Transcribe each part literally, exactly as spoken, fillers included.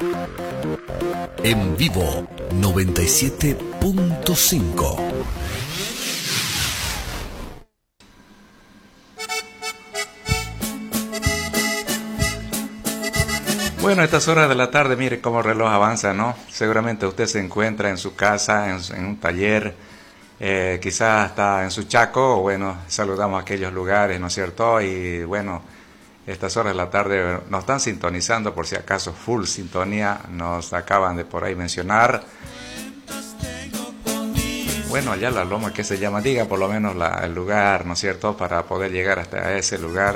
En vivo, noventa y siete punto cinco. Bueno, a estas horas de la tarde, mire cómo el reloj avanza, ¿no? Seguramente usted se encuentra en su casa, en, en un taller, eh, quizás está en su chaco, o bueno, saludamos a aquellos lugares, ¿no es cierto? Y bueno, estas horas de la tarde nos están sintonizando, por si acaso, full sintonía, nos acaban de por ahí mencionar. Bueno, allá la loma, ¿qué se llama? Diga por lo menos la, el lugar, ¿no es cierto? Para poder llegar hasta ese lugar.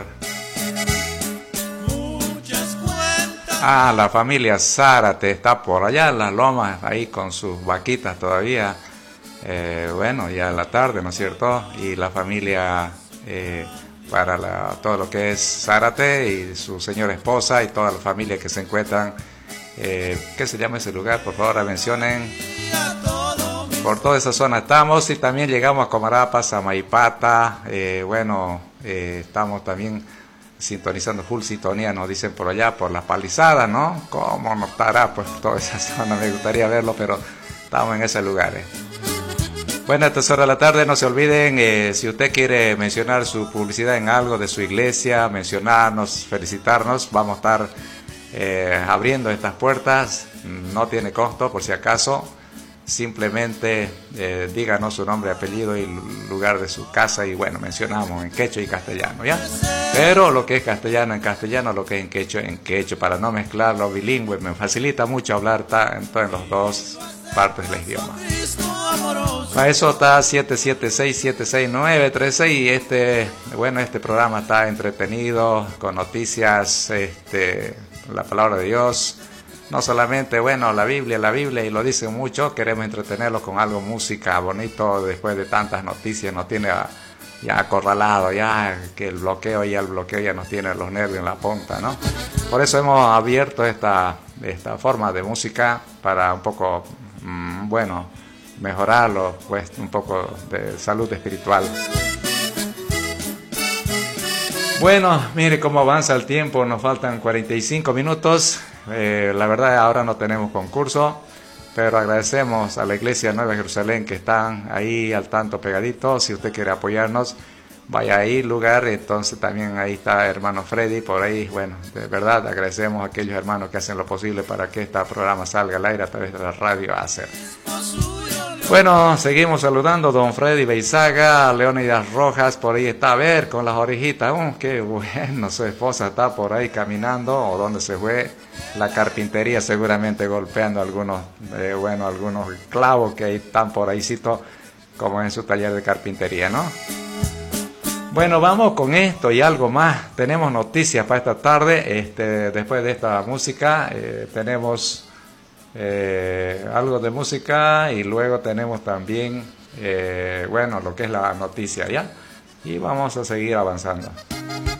Ah, la familia Zárate está por allá en las lomas, ahí con sus vaquitas todavía. Eh, bueno, ya en la tarde, ¿no es cierto? Y la familia, eh, para la, todo lo que es Zárate y su señora esposa y toda la familia que se encuentran. Eh, ¿Qué se llama ese lugar? Por favor, mencionen. Por toda esa zona estamos y también llegamos a Comarapa, Samaipata. Eh, bueno, eh, estamos también sintonizando full sintonía, nos dicen por allá, por las palizadas, ¿no? ¿Cómo no estará? Pues toda esa zona, me gustaría verlo, pero estamos en ese lugar. Eh. Bueno, a estas horas de la tarde, no se olviden, eh, si usted quiere mencionar su publicidad en algo de su iglesia, mencionarnos, felicitarnos, vamos a estar eh, abriendo estas puertas, no tiene costo, por si acaso. Simplemente eh, díganos su nombre, apellido y lugar de su casa y bueno, mencionamos en quechua y castellano, ¿ya? Pero lo que es castellano en castellano, lo que es en quechua en quechua, para no mezclarlo bilingüe, me facilita mucho hablar ta, en todas las dos partes del idioma. Para eso está siete siete seis, siete seis nueve tres seis y este, bueno, este programa está entretenido, con noticias, este, la palabra de Dios. No solamente, bueno, la Biblia, la Biblia, y lo dicen mucho, queremos entretenerlos con algo, música bonito, después de tantas noticias, nos tiene ya acorralado, ya que el bloqueo, ya el bloqueo ya nos tiene los nervios en la punta, ¿no? Por eso hemos abierto esta, esta forma de música para un poco, mmm, bueno, mejorarlo, pues un poco de salud espiritual. Bueno, mire cómo avanza el tiempo, nos faltan cuarenta y cinco minutos. Eh, la verdad ahora no tenemos concurso, pero agradecemos a la Iglesia Nueva Jerusalén que están ahí al tanto pegaditos. Si usted quiere apoyarnos, vaya ahí, lugar, entonces también ahí está hermano Freddy, por ahí, bueno, de verdad agradecemos a aquellos hermanos que hacen lo posible para que este programa salga al aire a través de la radio A C E R. Bueno, seguimos saludando a don Freddy Beizaga, Leónidas Rojas, por ahí está, a ver, con las orejitas, oh, qué bueno, su esposa está por ahí caminando, o donde se fue, la carpintería seguramente golpeando algunos, eh, bueno, algunos clavos que están por ahícito, como en su taller de carpintería, ¿no? Bueno, vamos con esto y algo más, tenemos noticias para esta tarde, este, después de esta música, eh, tenemos... Eh, algo de música y luego tenemos también eh, bueno, lo que es la noticia, ¿ya? Y vamos a seguir avanzando.